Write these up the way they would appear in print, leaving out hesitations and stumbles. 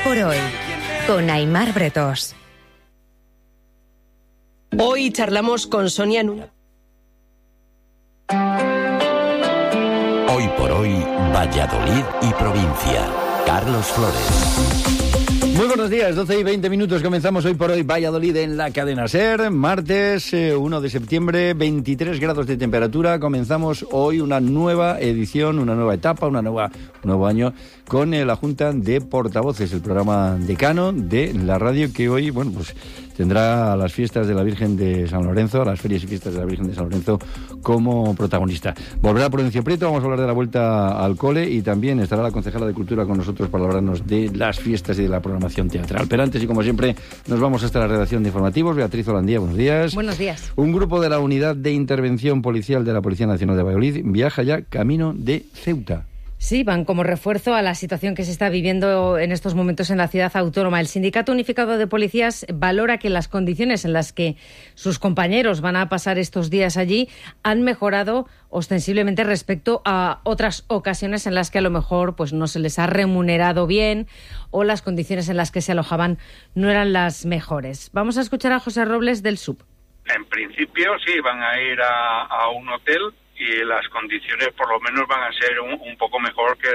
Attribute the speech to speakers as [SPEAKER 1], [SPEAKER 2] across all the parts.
[SPEAKER 1] por hoy, con Aimar Bretos.
[SPEAKER 2] Hoy charlamos con Sonia Núñez.
[SPEAKER 3] Hoy por hoy, Valladolid y provincia. Carlos Flores.
[SPEAKER 4] Muy buenos días, 12 y 20 minutos. Comenzamos Hoy por Hoy Valladolid en la cadena SER. Martes 1 de septiembre, 23 grados de temperatura. Comenzamos hoy una nueva edición, una nueva etapa, un nuevo año con la Junta de Portavoces, el programa decano de la radio que hoy, bueno, pues tendrá a las fiestas de la Virgen de San Lorenzo, a las ferias y fiestas de la Virgen de San Lorenzo como protagonista. Volverá Prudencio Prieto, vamos a hablar de la vuelta al cole y también estará la concejala de Cultura con nosotros para hablarnos de las fiestas y de la programación teatral. Pero antes y como siempre nos vamos hasta la redacción de informativos. Beatriz Holandía, buenos días.
[SPEAKER 5] Buenos días.
[SPEAKER 4] Un grupo de la Unidad de Intervención Policial de la Policía Nacional de Valladolid viaja ya camino de Ceuta.
[SPEAKER 5] Sí, van como refuerzo a la situación que se está viviendo en estos momentos en la ciudad autónoma. El Sindicato Unificado de Policías valora que las condiciones en las que sus compañeros van a pasar estos días allí han mejorado ostensiblemente respecto a otras ocasiones en las que a lo mejor pues no se les ha remunerado bien o las condiciones en las que se alojaban no eran las mejores. Vamos a escuchar a José Robles del SUB.
[SPEAKER 6] En principio sí, van a ir a un hotel y las condiciones por lo menos van a ser un poco mejor que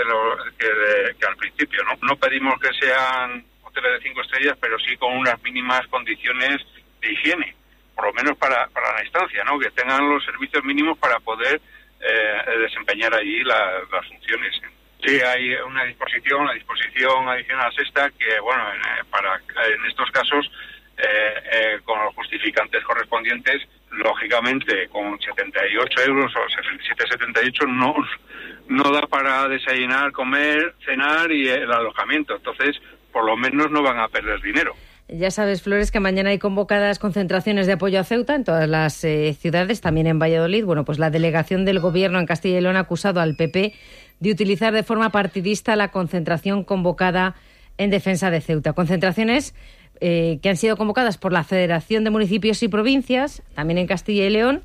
[SPEAKER 6] al principio, ¿no? No pedimos que sean hoteles de 5 estrellas, pero sí con unas mínimas condiciones de higiene, por lo menos para la estancia, ¿no? Que tengan los servicios mínimos para poder desempeñar allí las funciones. Sí, hay una disposición adicional sexta que, bueno, en estos casos, con los justificantes correspondientes, lógicamente con 78 euros o 77,78 no da para desayunar, comer, cenar y el alojamiento. Entonces, por lo menos no van a perder dinero.
[SPEAKER 5] Ya sabes, Flores, que mañana hay convocadas concentraciones de apoyo a Ceuta en todas las ciudades, también en Valladolid. Bueno, pues la delegación del Gobierno en Castilla y León ha acusado al PP de utilizar de forma partidista la concentración convocada en defensa de Ceuta. Concentraciones que han sido convocadas por la Federación de Municipios y Provincias, también en Castilla y León,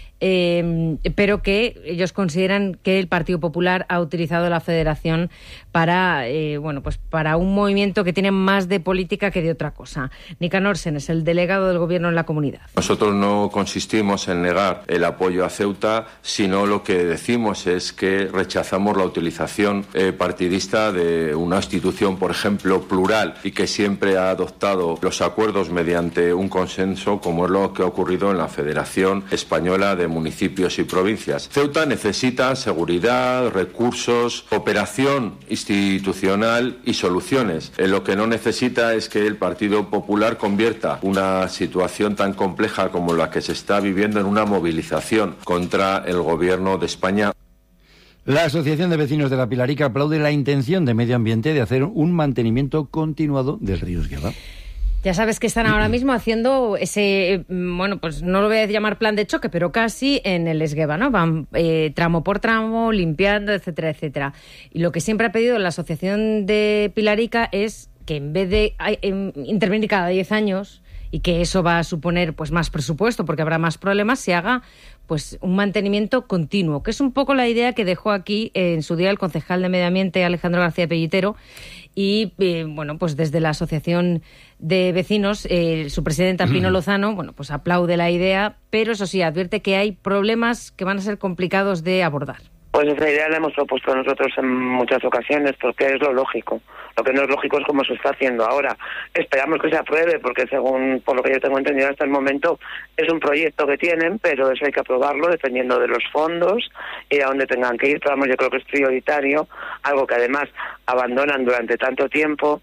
[SPEAKER 5] pero que ellos consideran que el Partido Popular ha utilizado la Federación para para un movimiento que tiene más de política que de otra cosa. Nicanor Sen es el delegado del Gobierno en la comunidad.
[SPEAKER 7] Nosotros no consistimos en negar el apoyo a Ceuta, sino lo que decimos es que rechazamos la utilización partidista de una institución, por ejemplo, plural y que siempre ha adoptado los acuerdos mediante un consenso, como es lo que ha ocurrido en la Federación Española de Municipios y Provincias. Ceuta necesita seguridad, recursos, cooperación institucional y soluciones. Lo que no necesita es que el Partido Popular convierta una situación tan compleja como la que se está viviendo en una movilización contra el Gobierno de España.
[SPEAKER 4] La Asociación de Vecinos de la Pilarica aplaude la intención de Medio Ambiente de hacer un mantenimiento continuado del río Esgueva.
[SPEAKER 5] Ya sabes que están ahora mismo haciendo ese, pues no lo voy a llamar plan de choque, pero casi en el Esgueva, ¿no? Van tramo por tramo, limpiando, etcétera, etcétera. Y lo que siempre ha pedido la Asociación de Pilarica es que en vez de intervenir cada 10 años y que eso va a suponer pues más presupuesto porque habrá más problemas, se haga pues un mantenimiento continuo, que es un poco la idea que dejó aquí en su día el concejal de Medio Ambiente Alejandro García Pellitero. Y, pues desde la Asociación de Vecinos, su presidenta Pino Lozano, pues aplaude la idea, pero eso sí, advierte que hay problemas que van a ser complicados de abordar.
[SPEAKER 8] Pues esa idea la hemos propuesto nosotros en muchas ocasiones, porque es lo lógico. Lo que no es lógico es cómo se está haciendo ahora. Esperamos que se apruebe, porque según por lo que yo tengo entendido hasta el momento, es un proyecto que tienen, pero eso hay que aprobarlo dependiendo de los fondos y a dónde tengan que ir. Pero vamos, yo creo que es prioritario, algo que además abandonan durante tanto tiempo,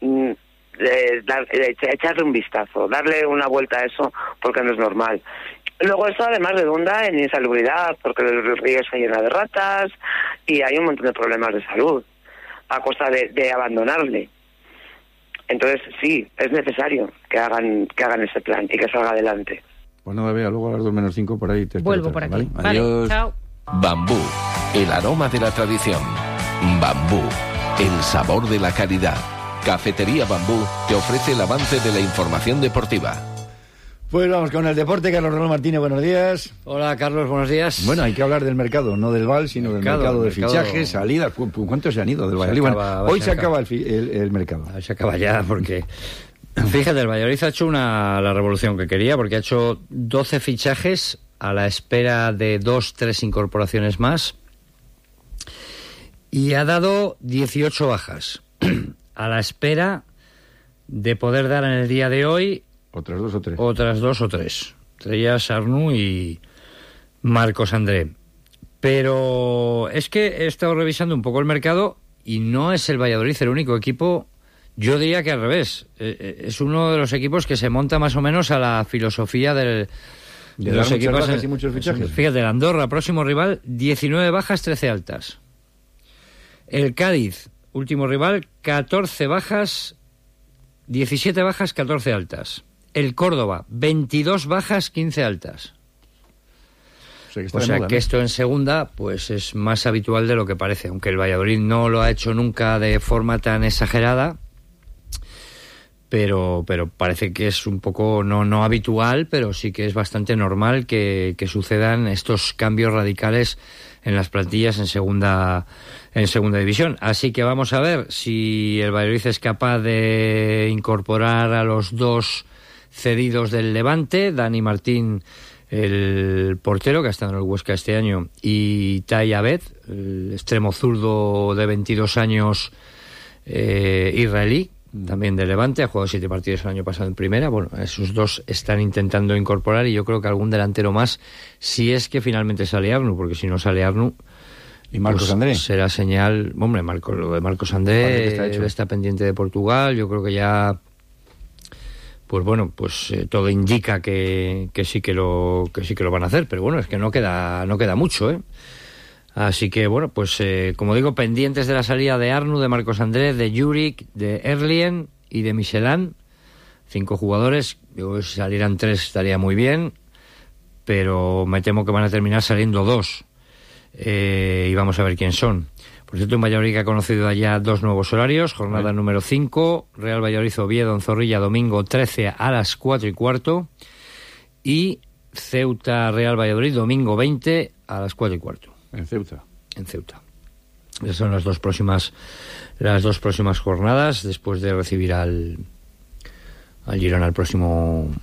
[SPEAKER 8] echarle un vistazo, darle una vuelta a eso, porque no es normal. Luego esto además redunda en insalubridad, porque el río se llena de ratas y hay un montón de problemas de salud a costa de abandonarle. Entonces sí, es necesario que hagan ese plan y que salga adelante.
[SPEAKER 4] Pues nada, vea, luego a las 2:05 por ahí te espero.
[SPEAKER 5] Vuelvo por aquí.
[SPEAKER 4] ¿Vale? Adiós.
[SPEAKER 5] Chao.
[SPEAKER 3] Bambú, el aroma de la tradición. Bambú, el sabor de la calidad. Cafetería Bambú te ofrece el avance de la información deportiva.
[SPEAKER 4] Pues vamos con el deporte. Carlos Raúl Martínez, buenos días.
[SPEAKER 9] Hola, Carlos, buenos días.
[SPEAKER 4] Bueno, hay que hablar del mercado, no del Val, sino del mercado de fichajes, salidas. ¿Cuántos se han ido del Valladolid? Bueno, hoy se acaba el mercado.
[SPEAKER 9] Se acaba ya porque... Fíjate, el Valladolid ha hecho la revolución que quería, porque ha hecho 12 fichajes a la espera de 2-3 incorporaciones más y ha dado 18 bajas a la espera de poder dar en el día de hoy
[SPEAKER 4] otras 2 o 3.
[SPEAKER 9] Otras 2 o 3. Entre ellas Arnau y Marcos André. Pero es que he estado revisando un poco el mercado y no es el Valladolid el único equipo. Yo diría que al revés. Es uno de los equipos que se monta más o menos a la filosofía de los equipos.
[SPEAKER 4] Y muchos fichajes.
[SPEAKER 9] Fíjate, el Andorra, próximo rival, 19 bajas, 13 altas. El Cádiz, último rival, 14 bajas, 17 bajas, 14 altas. El Córdoba, 22 bajas, 15 altas. O sea que esto en segunda pues es más habitual de lo que parece, aunque el Valladolid no lo ha hecho nunca de forma tan exagerada, pero parece que es un poco no habitual, pero sí que es bastante normal que sucedan estos cambios radicales en las plantillas en segunda división. Así que vamos a ver si el Valladolid es capaz de incorporar a los 2 cedidos del Levante, Dani Martín, el portero que ha estado en el Huesca este año, y Tai Abed, el extremo zurdo de 22 años israelí, también de Levante, ha jugado 7 partidos el año pasado en primera. Bueno, esos 2 están intentando incorporar, y yo creo que algún delantero más, si es que finalmente sale Arnau, porque si no sale Arnau
[SPEAKER 4] y Marcos André
[SPEAKER 9] será señal. Hombre, lo de Marcos André está pendiente de Portugal. Yo creo que ya pues bueno, pues todo indica que sí que lo van a hacer, pero bueno, es que no queda mucho, ¿eh? Así que bueno, pues como digo, pendientes de la salida de Arnau, de Marcos André, de Juric, de Erlien y de Michelin. 5 jugadores. Yo, si salieran 3 estaría muy bien, pero me temo que van a terminar saliendo 2, y vamos a ver quién son. Por cierto, en Valladolid ha conocido ya 2 nuevos horarios. Jornada número 5, Real Valladolid Oviedo en Zorrilla, domingo 13 a las 4:15, y Ceuta Real Valladolid, domingo 20 a las 4:15.
[SPEAKER 4] En Ceuta.
[SPEAKER 9] Esas son las dos próximas jornadas, después de recibir al Girona el próximo...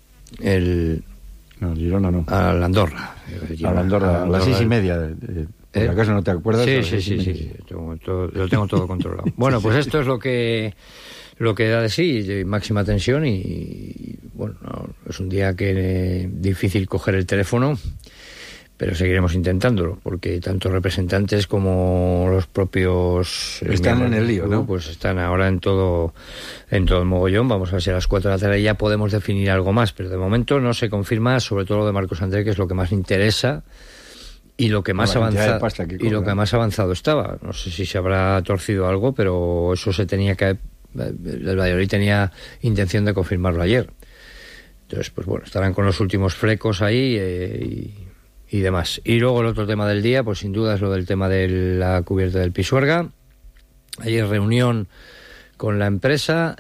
[SPEAKER 4] No, Girona no.
[SPEAKER 9] Al Andorra.
[SPEAKER 4] Al Andorra, a las 6:30. ¿Por acaso no te acuerdas?
[SPEAKER 9] Sí. Lo tengo todo controlado. Bueno, pues esto es lo que da de sí, de máxima tensión, y bueno, es un día que difícil coger el teléfono, pero seguiremos intentándolo, porque tanto representantes como los propios
[SPEAKER 4] están en el lío, ¿no?
[SPEAKER 9] Pues están ahora en todo el mogollón. Vamos a ver si a las 4 de la tarde ya podemos definir algo más, pero de momento no se confirma, sobre todo lo de Marcos André, que es lo que más interesa y lo que más avanzado estaba. No sé si se habrá torcido algo, pero eso el Valladolid tenía intención de confirmarlo ayer. Entonces, pues bueno, estarán con los últimos flecos ahí y demás. Y luego el otro tema del día, pues sin duda es lo del tema de la cubierta del Pisuerga. Ayer reunión con la empresa,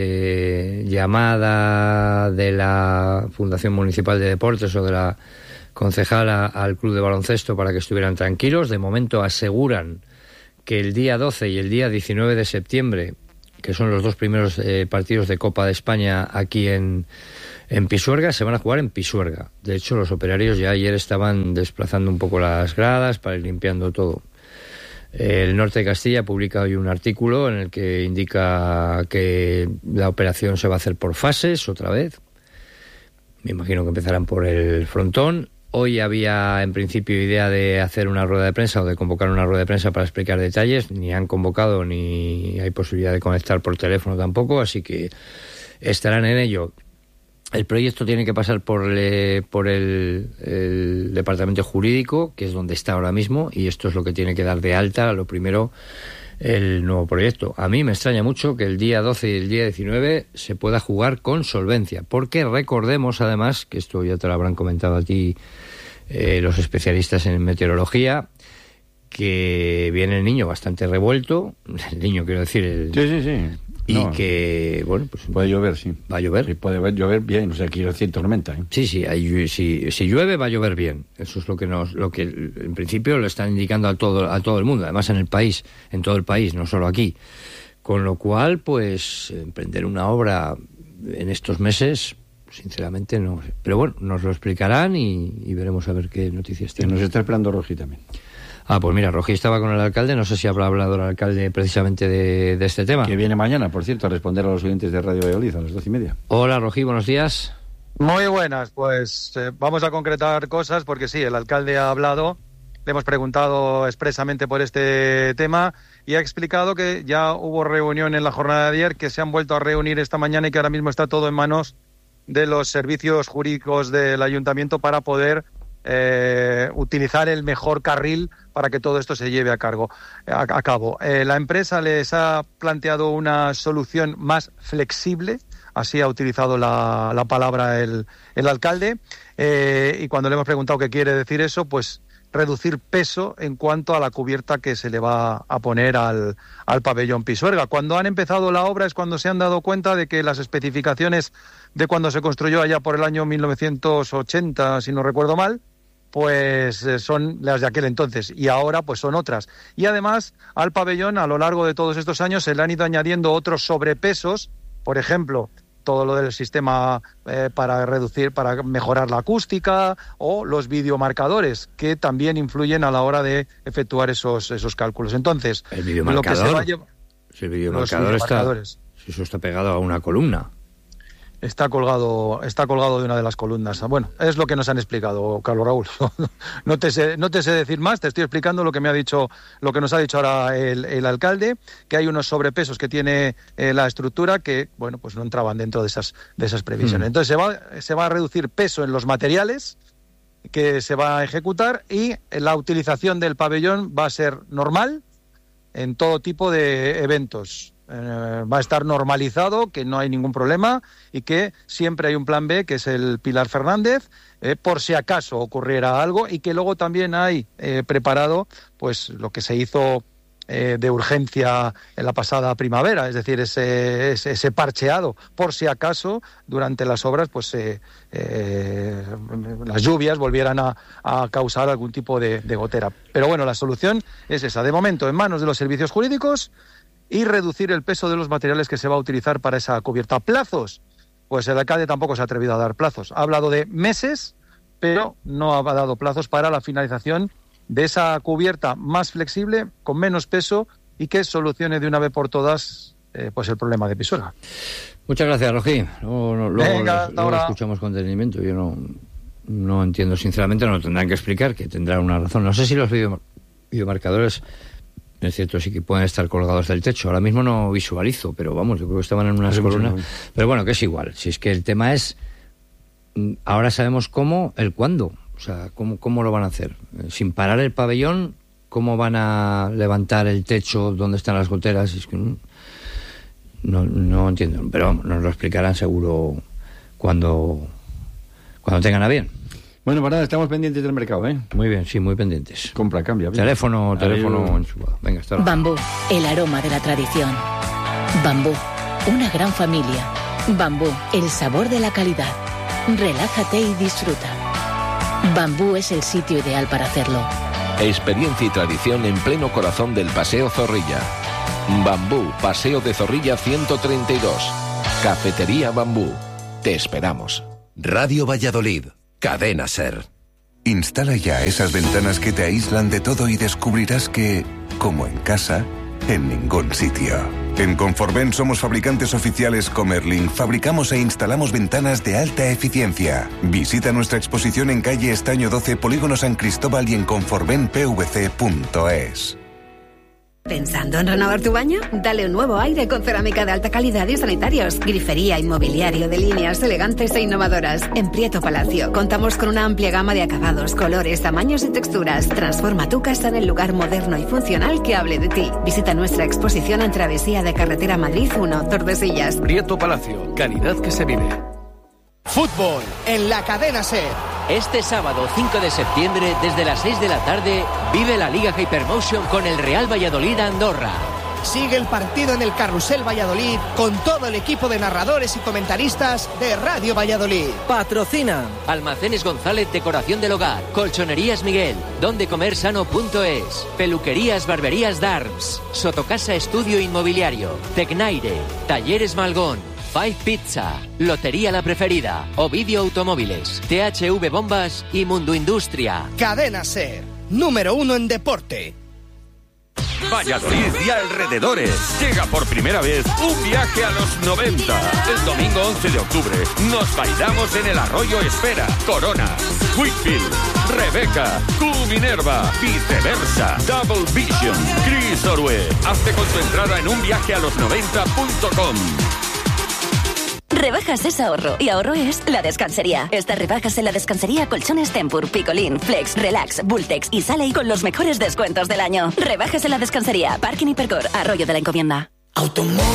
[SPEAKER 9] llamada de la Fundación Municipal de Deportes o de la concejala al club de baloncesto para que estuvieran tranquilos. De momento aseguran que el día 12 y el día 19 de septiembre, que son los 2 primeros partidos de Copa de España aquí en Pisuerga, se van a jugar en Pisuerga. De hecho, los operarios ya ayer estaban desplazando un poco las gradas para ir limpiando todo. El Norte de Castilla publica hoy un artículo en el que indica que la operación se va a hacer por fases otra vez. Me imagino que empezarán por el frontón. Hoy había en principio idea de hacer una rueda de prensa o de convocar una rueda de prensa para explicar detalles. Ni han convocado ni hay posibilidad de conectar por teléfono tampoco, así que estarán en ello. El proyecto tiene que pasar por el departamento jurídico, que es donde está ahora mismo, y esto es lo que tiene que dar de alta, lo primero, el nuevo proyecto. A mí me extraña mucho que el día 12 y el día 19 se pueda jugar con solvencia, porque recordemos además, que esto ya te lo habrán comentado a ti los especialistas en meteorología, que viene el niño bastante revuelto, el niño quiero decir,
[SPEAKER 4] sí.
[SPEAKER 9] y que, bueno, pues...
[SPEAKER 4] Puede llover, sí.
[SPEAKER 9] Va a llover.
[SPEAKER 4] Sí, puede llover bien, o sea, quiero decir tormenta, ¿eh?
[SPEAKER 9] Sí, si llueve va a llover bien. Eso es lo que en principio le están indicando a todo el mundo, además en todo el país, no solo aquí. Con lo cual, pues, emprender una obra en estos meses, sinceramente no sé. Pero bueno, nos lo explicarán y veremos a ver qué noticias tienen.
[SPEAKER 4] Nos está esperando Rogi también.
[SPEAKER 9] Pues mira, Rogi estaba con el alcalde, no sé si habrá hablado el alcalde precisamente de este tema.
[SPEAKER 4] Que viene mañana, por cierto, a responder a los oyentes de Radio Valladolid a las 12:30.
[SPEAKER 9] Hola, Rogi, buenos días.
[SPEAKER 10] Muy buenas, pues vamos a concretar cosas porque sí, el alcalde ha hablado, le hemos preguntado expresamente por este tema y ha explicado que ya hubo reunión en la jornada de ayer, que se han vuelto a reunir esta mañana y que ahora mismo está todo en manos de los servicios jurídicos del ayuntamiento para poder utilizar el mejor carril para que todo esto se lleve a cabo. La empresa les ha planteado una solución más flexible, así ha utilizado la palabra el alcalde, y cuando le hemos preguntado qué quiere decir eso, pues reducir peso en cuanto a la cubierta que se le va a poner al pabellón Pisuerga. Cuando han empezado la obra es cuando se han dado cuenta de que las especificaciones de cuando se construyó allá por el año 1980, si no recuerdo mal, pues son las de aquel entonces y ahora pues son otras. Y además al pabellón a lo largo de todos estos años se le han ido añadiendo otros sobrepesos, por ejemplo, todo lo del sistema para mejorar la acústica o los videomarcadores que también influyen a la hora de efectuar esos cálculos. Entonces,
[SPEAKER 9] el videomarcador,
[SPEAKER 10] lo que se va a llevar,
[SPEAKER 9] si el videomarcador si eso está pegado a una columna.
[SPEAKER 10] Está colgado de una de las columnas. Bueno, es lo que nos han explicado, Carlos Raúl. No te sé decir más, te estoy explicando lo que nos ha dicho ahora el alcalde, que hay unos sobrepesos que tiene la estructura que, bueno, pues no entraban dentro de esas previsiones. Entonces se va a reducir peso en los materiales que se va a ejecutar y la utilización del pabellón va a ser normal en todo tipo de eventos. Va a estar normalizado, que no hay ningún problema y que siempre hay un plan B, que es el Pilar Fernández, por si acaso ocurriera algo, y que luego también hay preparado pues lo que se hizo de urgencia en la pasada primavera, es decir, ese parcheado, por si acaso durante las obras pues las lluvias volvieran a causar algún tipo de gotera. Pero bueno, la solución es esa, de momento en manos de los servicios jurídicos, y reducir el peso de los materiales que se va a utilizar para esa cubierta. ¿Plazos? Pues el alcalde tampoco se ha atrevido a dar plazos. Ha hablado de meses, pero no ha dado plazos para la finalización de esa cubierta más flexible, con menos peso y que solucione de una vez por todas pues el problema de Pisuerga.
[SPEAKER 9] Muchas gracias, Rogi.
[SPEAKER 10] Luego
[SPEAKER 9] lo escuchamos con detenimiento. Yo no entiendo, sinceramente, no lo tendrán que explicar, que tendrá una razón. No sé si los videomarcadores... Es cierto, sí que pueden estar colgados del techo. Ahora mismo no visualizo, pero vamos, yo creo que estaban en unas columnas. Pero bueno, que es igual. Si es que el tema es... Ahora sabemos el cuándo. O sea, cómo lo van a hacer. Sin parar el pabellón, ¿cómo van a levantar el techo donde están las goteras? Es que no entiendo. Pero vamos, nos lo explicarán seguro cuando tengan a bien.
[SPEAKER 4] Bueno, para nada, estamos pendientes del mercado, ¿eh?
[SPEAKER 9] Muy bien, sí, muy pendientes.
[SPEAKER 4] Compra, cambia.
[SPEAKER 9] Teléfono enchufado. Venga, hasta ahora.
[SPEAKER 1] Bambú, el aroma de la tradición. Bambú, una gran familia. Bambú, el sabor de la calidad. Relájate y disfruta. Bambú es el sitio ideal para hacerlo.
[SPEAKER 3] Experiencia y tradición en pleno corazón del Paseo Zorrilla. Bambú, Paseo de Zorrilla 132. Cafetería Bambú. Te esperamos.
[SPEAKER 11] Radio Valladolid. Cadena SER.
[SPEAKER 12] Instala ya esas ventanas que te aíslan de todo y descubrirás que, como en casa, en ningún sitio. En Conforven somos fabricantes oficiales Comerlin. Fabricamos e instalamos ventanas de alta eficiencia. Visita nuestra exposición en calle Estaño 12, Polígono San Cristóbal, y en conforvenpvc.es.
[SPEAKER 13] ¿Pensando en renovar tu baño? Dale un nuevo aire con cerámica de alta calidad y sanitarios. Grifería, inmobiliario de líneas elegantes e innovadoras. En Prieto Palacio contamos con una amplia gama de acabados, colores, tamaños y texturas. Transforma tu casa en el lugar moderno y funcional que hable de ti. Visita nuestra exposición en Travesía de Carretera Madrid 1, Tordesillas.
[SPEAKER 14] Prieto Palacio, calidad que se vive. Fútbol en la cadena SER.
[SPEAKER 15] Este sábado 5 de septiembre, desde las 6 de la tarde, vive la Liga Hypermotion con el Real Valladolid Andorra.
[SPEAKER 16] Sigue el partido en el Carrusel Valladolid con todo el equipo de narradores y comentaristas de Radio Valladolid.
[SPEAKER 15] Patrocina Almacenes González, decoración del hogar. Colchonerías Miguel. Dondecomersano.es. Peluquerías Barberías Darms. Sotocasa Estudio Inmobiliario. Tecnaire. Talleres Malgón. Five Pizza. Lotería La Preferida. Ovidio Automóviles. THV Bombas y Mundo Industria.
[SPEAKER 16] Cadena SER. Número 1 en deporte.
[SPEAKER 17] Valladolid y alrededores. Llega por primera vez un viaje a los 90. El domingo 11 de octubre nos bailamos en el Arroyo Espera, Corona, Whitfield, Rebeca, Q Minerva, Viceversa, Double Vision, Chris Orue. Hazte con tu entrada en unviajealos90.com.
[SPEAKER 18] Rebajas es ahorro y ahorro es La Descansería. Estas rebajas en La Descansería: colchones Tempur, Picolín, Flex, Relax, Bultex y Sale con los mejores descuentos del año. Rebajas en La Descansería. Parking Hipercor, Arroyo de la Encomienda.
[SPEAKER 19] Automóvil.